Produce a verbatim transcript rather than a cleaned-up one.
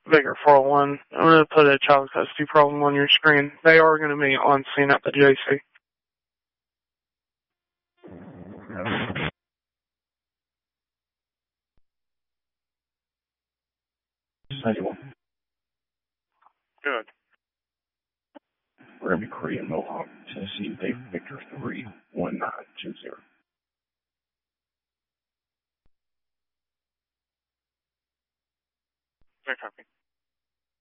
Vigor four oh one. I'm going to put a child custody problem on your screen. They are going to be on scene at the J C. Schedule. Good. We're going to be Korean Mohawk, Tennessee, Dave Victor three one nine two zero. Fair copy.